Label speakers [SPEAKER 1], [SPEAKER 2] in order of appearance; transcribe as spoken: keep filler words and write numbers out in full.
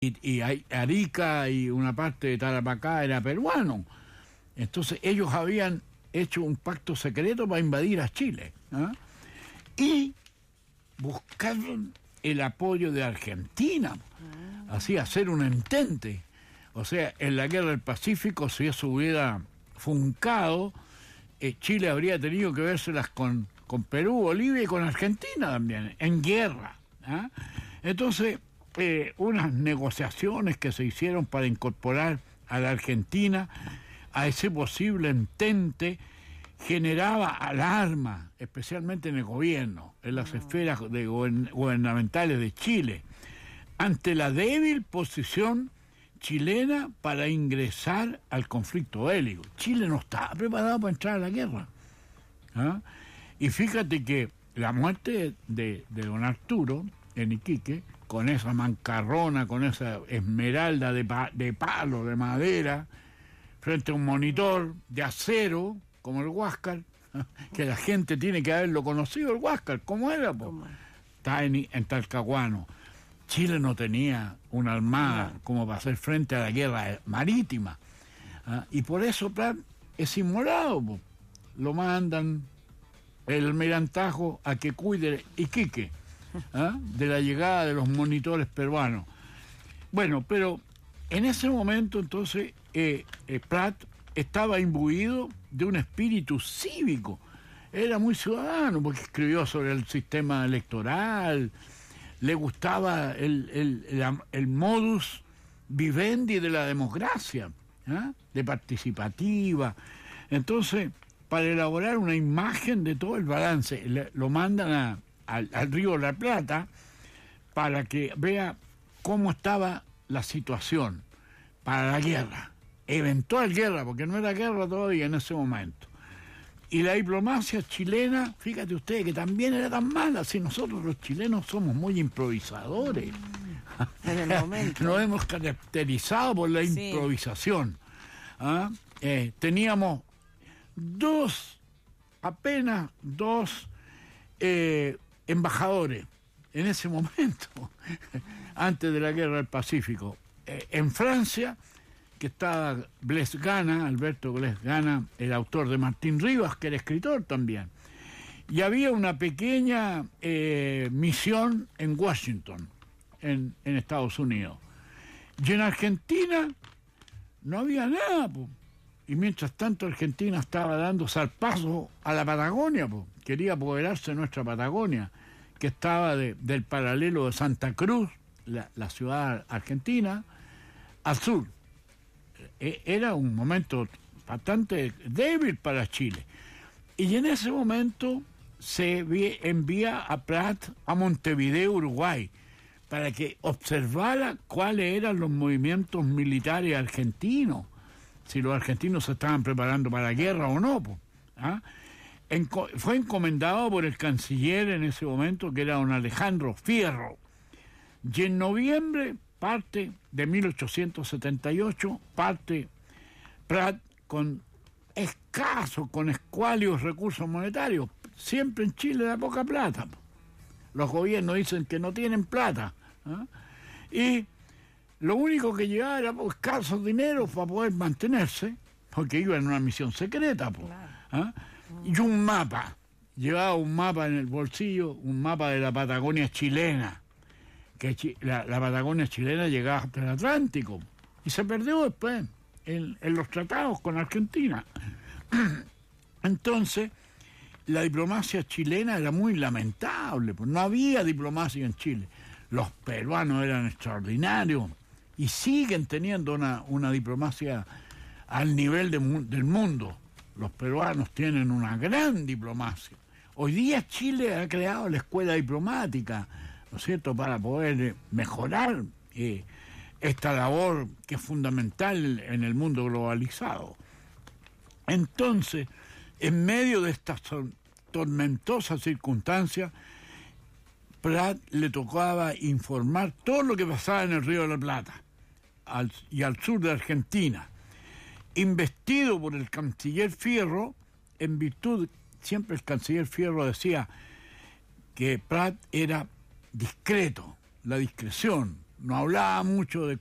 [SPEAKER 1] y, y Arica y una parte de Tarapacá era peruano. Entonces ellos habían hecho un pacto secreto para invadir a Chile, ¿eh? Y buscaron el apoyo de Argentina, ah. así hacer un entente. O sea, en la guerra del Pacífico, si eso hubiera funcado, eh, Chile habría tenido que vérselas con, con Perú, Bolivia y con Argentina también, en guerra, ¿eh? Entonces, eh, unas negociaciones que se hicieron para incorporar a la Argentina a ese posible entente generaba alarma, especialmente en el gobierno, en las no. esferas de gobern- gubernamentales de Chile, ante la débil posición chilena para ingresar al conflicto bélico. Chile no estaba preparado para entrar a la guerra, ¿ah? Y fíjate que la muerte de, de don Arturo en Iquique, con esa mancarrona, con esa esmeralda de, pa- de palo, de madera, frente a un monitor de acero, como el Huáscar, que la gente tiene que haberlo conocido, el Huáscar, ¿cómo era? Po? Está en, en Talcahuano. Chile no tenía una armada no. como para hacer frente a la guerra marítima, ¿ah? Y por eso Prat es inmolado, po. Lo mandan el almirantajo a que cuide Iquique, ¿ah? de la llegada de los monitores peruanos. Bueno, pero en ese momento entonces eh, eh, Prat estaba imbuido de un espíritu cívico, era muy ciudadano porque escribió sobre el sistema electoral, le gustaba el, el, el, el modus vivendi de la democracia, ¿eh? de participativa. Entonces, para elaborar una imagen de todo el balance, le, lo mandan a, al, al Río de la Plata para que vea cómo estaba la situación para la guerra, eventual guerra, porque no era guerra todavía en ese momento. Y la diplomacia chilena, fíjate usted, que también era tan mala, si nosotros los chilenos somos muy improvisadores.
[SPEAKER 2] En el momento.
[SPEAKER 1] Nos hemos caracterizado por la sí. improvisación. ¿Ah? Eh, teníamos dos, apenas dos eh, embajadores en ese momento, antes de la guerra del Pacífico. Eh, en Francia, que estaba Blaise Gana, Alberto Blaise Gana, el autor de Martín Rivas, que era escritor también. Y había una pequeña eh, misión en Washington, en, en Estados Unidos. Y en Argentina no había nada, po. Y mientras tanto Argentina estaba dando zarpazo a la Patagonia, po. Quería apoderarse de nuestra Patagonia, que estaba de, del paralelo de Santa Cruz, la, la ciudad argentina, al sur. Era un momento bastante débil para Chile. Y en ese momento se envía a Prat a Montevideo, Uruguay, para que observara cuáles eran los movimientos militares argentinos, si los argentinos se estaban preparando para la guerra o no. ¿Ah? Enco- fue encomendado por el canciller en ese momento, que era don Alejandro Fierro. Y en noviembre parte de mil ochocientos setenta y ocho, parte Prat con escasos, con escuálidos recursos monetarios. Siempre en Chile da poca plata. Los gobiernos dicen que no tienen plata, ¿eh? Y lo único que llevaba era escasos dineros para poder mantenerse, porque iba en una misión secreta, pues, ¿eh? Y un mapa, llevaba un mapa en el bolsillo, un mapa de la Patagonia chilena, que la, la Patagonia chilena llegaba hasta el Atlántico y se perdió después en, en los tratados con Argentina. Entonces, la diplomacia chilena era muy lamentable, pues no había diplomacia en Chile. Los peruanos eran extraordinarios y siguen teniendo una, una diplomacia al nivel de, del mundo. Los peruanos tienen una gran diplomacia. Hoy día Chile ha creado la escuela diplomática, ¿no es cierto?, para poder mejorar eh, esta labor que es fundamental en el mundo globalizado. Entonces, en medio de estas tormentosas circunstancias, Prat le tocaba informar todo lo que pasaba en el Río de la Plata al, y al sur de Argentina. Investido por el canciller Fierro, en virtud, siempre el canciller Fierro decía que Prat era discreto, la discreción, no hablaba mucho de